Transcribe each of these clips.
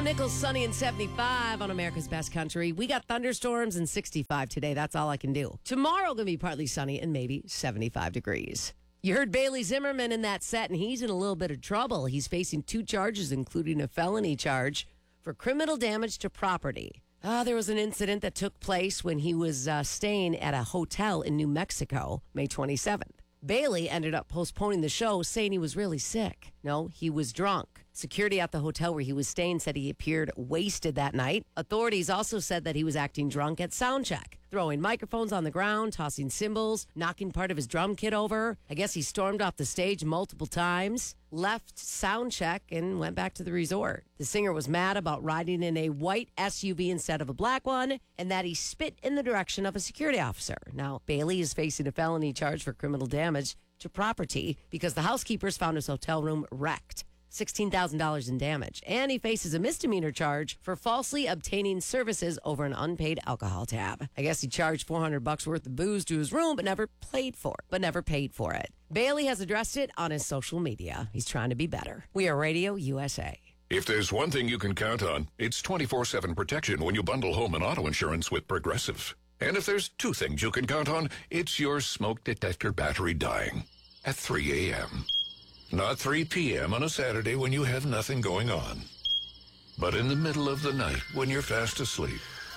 Nichols, sunny and 75 on America's Best Country. We got thunderstorms and 65 today. That's all I can do. Tomorrow going to be partly sunny and maybe 75 degrees. You heard Bailey Zimmerman in that set, and he's in a little bit of trouble. He's facing 2 charges, including a felony charge for criminal damage to property. There was an incident that took place when he was staying at a hotel in New Mexico, May 27th. Bailey ended up postponing the show, saying he was really sick. No, he was drunk. Security at the hotel where he was staying said he appeared wasted that night. Authorities also said that he was acting drunk at soundcheck, throwing microphones on the ground, tossing cymbals, knocking part of his drum kit over. I guess he stormed off the stage multiple times, left soundcheck, and went back to the resort. The singer was mad about riding in a white SUV instead of a black one, and that he spit in the direction of a security officer. Now, Bailey is facing a felony charge for criminal damage to property because the housekeepers found his hotel room wrecked. $16,000 in damage. And he faces a misdemeanor charge for falsely obtaining services over an unpaid alcohol tab. I guess he charged $400 worth of booze to his room, but never paid for it. Bailey has addressed it on his social media. He's trying to be better. We are Radio USA. If there's one thing you can count on, it's 24/7 protection when you bundle home and auto insurance with Progressive. And if there's 2 things you can count on, it's your smoke detector battery dying at 3 a.m. Not 3 p.m. on a Saturday when you have nothing going on, but in the middle of the night when you're fast asleep.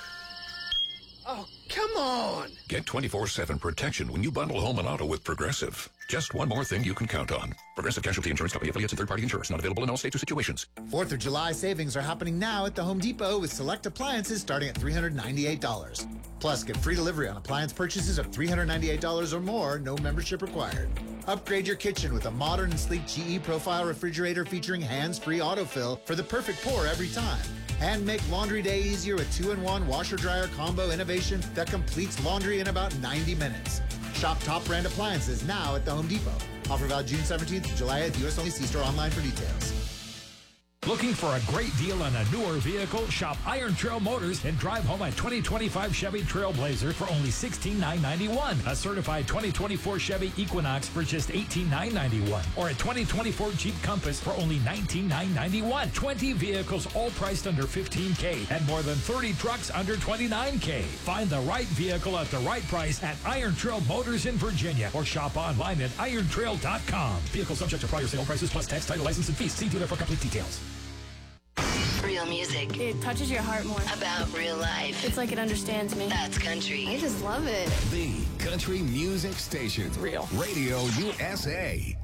Oh, come on! Get 24/7 protection when you bundle home and auto with Progressive. Just one more thing you can count on. Progressive Casualty Insurance Company, affiliates, and third-party insurers. Not available in all states or situations. 4th of July savings are happening now at the Home Depot with select appliances starting at $398. Plus, get free delivery on appliance purchases of $398 or more, no membership required. Upgrade your kitchen with a modern and sleek GE Profile refrigerator featuring hands-free autofill for the perfect pour every time. And make laundry day easier with 2-in-1 washer-dryer combo innovation that completes laundry in about 90 minutes. Shop top brand appliances now at the Home Depot. Offer valid June 17th to July 8th. U.S. only. See store online for details. Looking for a great deal on a newer vehicle? Shop Iron Trail Motors and drive home a 2025 Chevy Trailblazer for only $16,991. A certified 2024 Chevy Equinox for just $18,991. Or a 2024 Jeep Compass for only $19,991. 20 vehicles all priced under $15K and more than 30 trucks under $29K. Find the right vehicle at the right price at Iron Trail Motors in Virginia or shop online at irontrail.com. Vehicle subject to prior sale prices plus tax, title, license, and fees. See dealer for complete details. Real music. It touches your heart more. About real life. It's like it understands me. That's country. I just love it. The country music station. It's real. Radio USA.